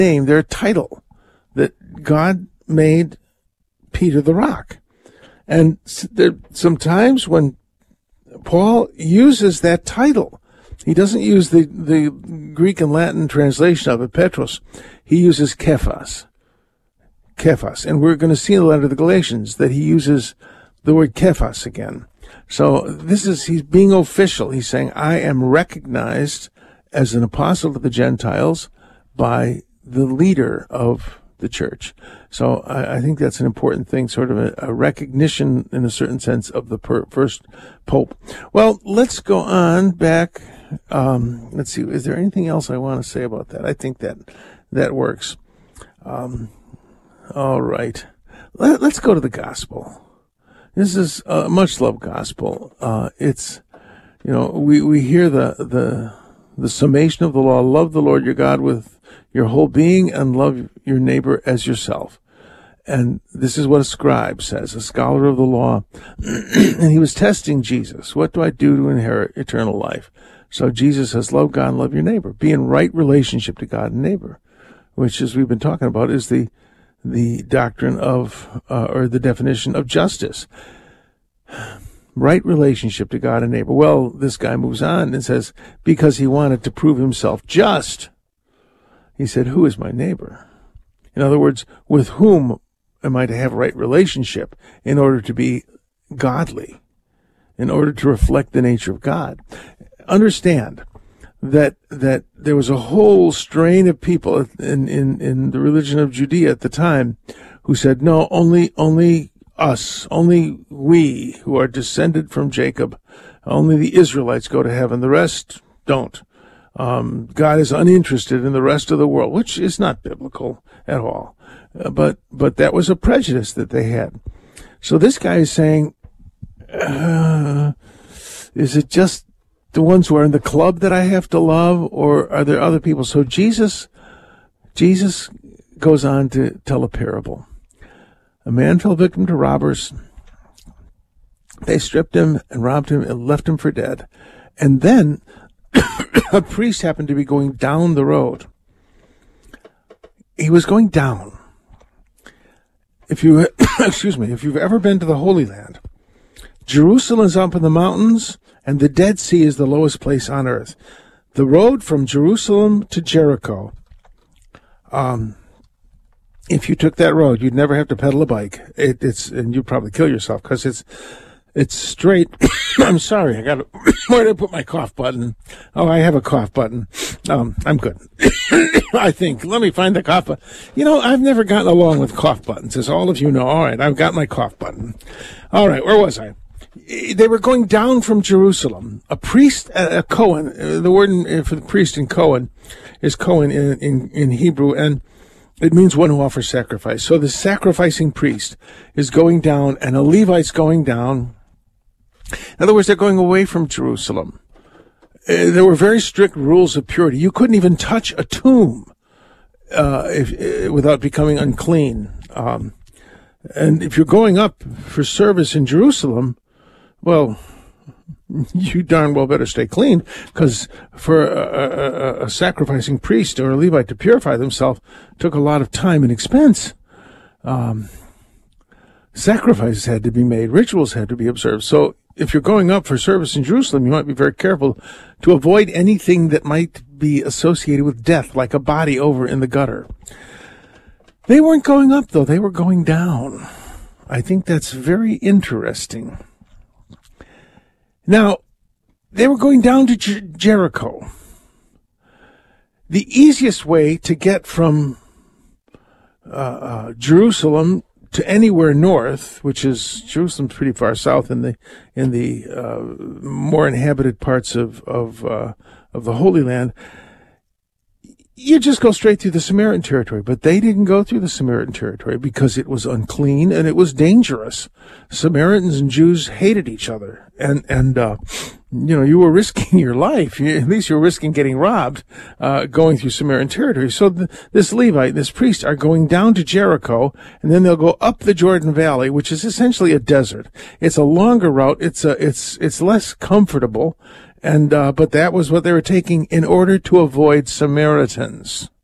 name, their title, that God made Peter the Rock. And there some times when Paul uses that title, he doesn't use the Greek and Latin translation of it, Petros. He uses Kephas. Kephas. And we're going to see in the letter to the Galatians that he uses the word Kephas again. So he's being official. He's saying, I am recognized as an apostle to the Gentiles by the leader of the church. So I think that's an important thing, sort of a recognition in a certain sense of the first pope. Well, let's go on back. Let's see. Is there anything else I want to say about that? I think that works. All right. Let's go to the gospel. This is a much loved gospel. It's, we hear the summation of the law. Love the Lord your God with your whole being and love your neighbor as yourself. And this is what a scribe says, a scholar of the law. And he was testing Jesus. What do I do to inherit eternal life? So Jesus says, love God and love your neighbor. Be in right relationship to God and neighbor, which, as we've been talking about, is the doctrine of, or the definition of justice. Right relationship to God and neighbor. Well, this guy moves on and says, because he wanted to prove himself just, he said, who is my neighbor? In other words, with whom am I to have a right relationship in order to be godly, in order to reflect the nature of God? Understand that there was a whole strain of people in the religion of Judea at the time who said, no, only us, only we who are descended from Jacob, only the Israelites go to heaven, the rest don't. God is uninterested in the rest of the world, which is not biblical at all. But that was a prejudice that they had. So this guy is saying, is it just the ones who are in the club that I have to love, or are there other people? So Jesus goes on to tell a parable. A man fell victim to robbers. They stripped him and robbed him and left him for dead. And then a priest happened to be going down the road. He was going down. If you, if you've ever been to the Holy Land, Jerusalem is up in the mountains, and the Dead Sea is the lowest place on earth. The road from Jerusalem to Jericho, if you took that road, you'd never have to pedal a bike. And you'd probably kill yourself because it's straight. I'm sorry. Where did I put my cough button? Oh, I have a cough button. I'm good. I think. Let me find the cough button. I've never gotten along with cough buttons, as all of you know. All right, I've got my cough button. All right, where was I? They were going down from Jerusalem. A priest, a Kohen, the word for the priest in Kohen is Kohen in Hebrew, and it means one who offers sacrifice. So the sacrificing priest is going down, and a Levite's going down. In other words, they're going away from Jerusalem. There were very strict rules of purity. You couldn't even touch a tomb without becoming unclean. And if you're going up for service in Jerusalem, well, you darn well better stay clean, because for a sacrificing priest or a Levite to purify themselves took a lot of time and expense. Sacrifices had to be made, rituals had to be observed. So if you're going up for service in Jerusalem, you might be very careful to avoid anything that might be associated with death, like a body over in the gutter. They weren't going up, though. They were going down. I think that's very interesting. Now, they were going down to Jericho. The easiest way to get from Jerusalem to anywhere north, which is Jerusalem's pretty far south in the more inhabited parts of the Holy Land, you just go straight through the Samaritan territory. But they didn't go through the Samaritan territory because it was unclean and it was dangerous. Samaritans and Jews hated each other, and you were risking your life. At least you were risking getting robbed going through Samaritan territory. So this Levite, this priest, are going down to Jericho, and then they'll go up the Jordan Valley, which is essentially a desert. It's a longer route. It's less comfortable. And but that was what they were taking in order to avoid Samaritans.